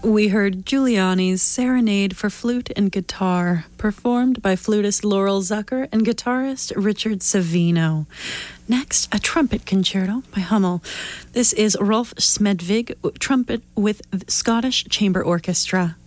We heard Giuliani's Serenade for Flute and Guitar, performed by flutist Laurel Zucker and guitarist Richard Savino. Next, a trumpet concerto by Hummel. This is Rolf Smedvig, trumpet with Scottish Chamber Orchestra.